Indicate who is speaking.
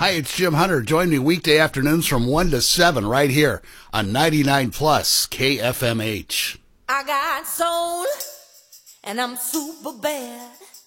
Speaker 1: Hi, it's Jim Hunter. Join me weekday afternoons from 1 to 7 right here on 99 Plus KFMH.
Speaker 2: I got soul, and I'm super bad.